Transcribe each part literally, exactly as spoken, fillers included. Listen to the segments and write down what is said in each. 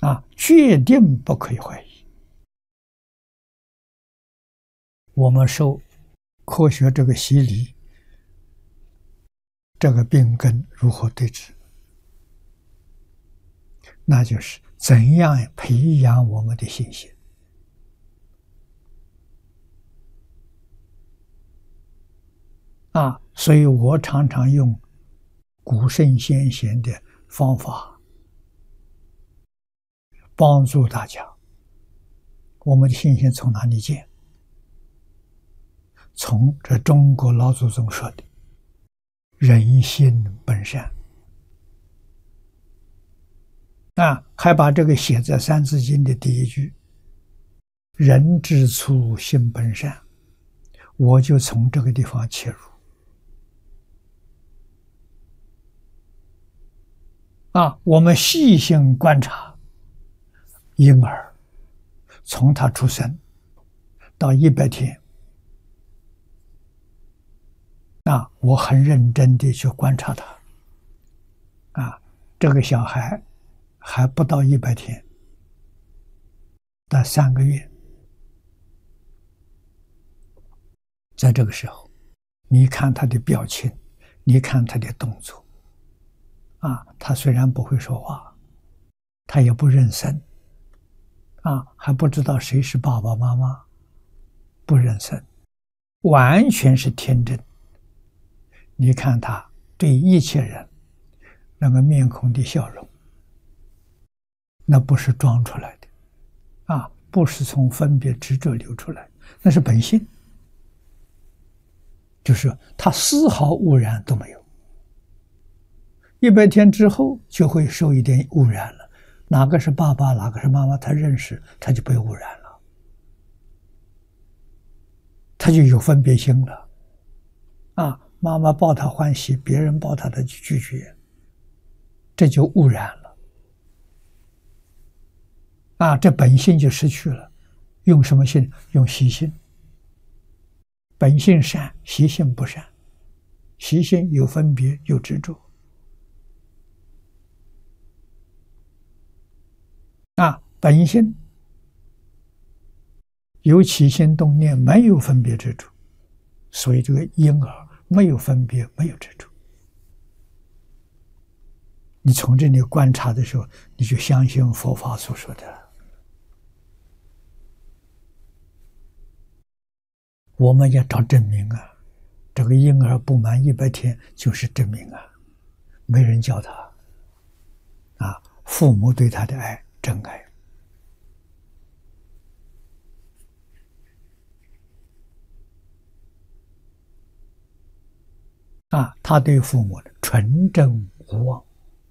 啊，决定不可以怀疑。我们受科学这个洗礼，这个病根如何对治？那就是怎样培养我们的信心。啊，所以我常常用古圣先贤的方法帮助大家。我们的信心从哪里建？从这中国老祖宗说的“人心本善”，啊，还把这个写在《三字经》的第一句“人之初，性本善”，我就从这个地方切入。啊，我们细心观察婴儿，从他出生到一百天，啊，我很认真地去观察他。啊，这个小孩还不到一百天，到三个月，在这个时候，你看他的表情，你看他的动作。啊，他虽然不会说话，他也不认生，啊，还不知道谁是爸爸妈妈，不认生，完全是天真。你看他对一切人那个面孔的笑容，那不是装出来的，啊，不是从分别执着流出来，那是本性，就是他丝毫污染都没有。一百天之后就会受一点污染了，哪个是爸爸，哪个是妈妈，他认识，他就被污染了，他就有分别心了。啊，妈妈抱他欢喜，别人抱他的拒绝，这就污染了。啊，这本性就失去了。用什么性？用习性。本性善，习性不善，习性有分别，有执着。啊，本性有起心动念，没有分别执着，所以这个婴儿没有分别，没有执着。你从这里观察的时候，你就相信佛法所说的。我们要找证明啊，这个婴儿不满一百天就是证明啊，没人教他啊，父母对他的爱。真爱啊，他对父母的纯正无妄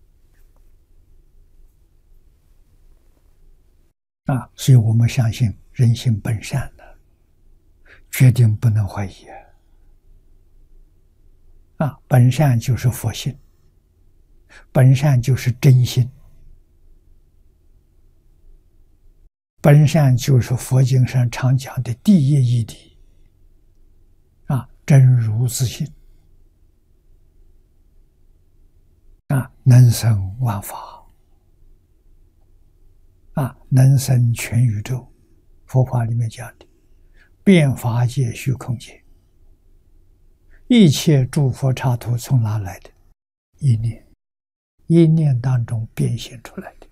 啊，所以我们相信人性本善的，决定不能怀疑啊！本善就是佛性，本善就是真心。本善就是佛经上常讲的第一义谛啊，真如自性啊，能生万法啊，能生全宇宙。佛法里面讲的遍法界虚空界，一切诸佛刹土从哪来的？一念，一念当中变现出来的。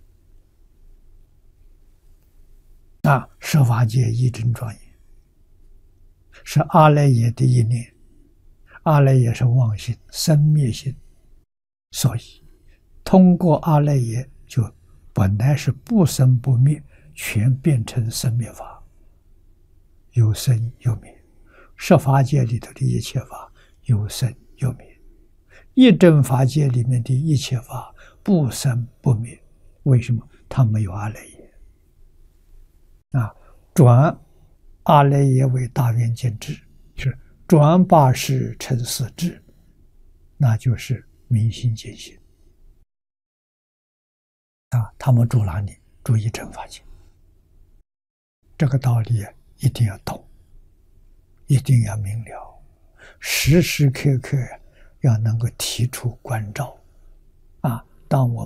啊，十法界一真庄严，是阿赖耶的一念，阿赖耶是妄心、生灭心，所以通过阿赖耶就本来是不生不灭，全变成生灭法，有生有灭。十法界里头的一切法有生有灭，一真法界里面的一切法不生不灭。为什么？它没有阿赖耶。啊，转阿赖耶为大圆镜智，是转八识成四智，那就是明心见性。啊，他们住哪里？住一真法界。这个道理一定要懂，一定要明了，时时刻刻要能够提出关照。啊，当我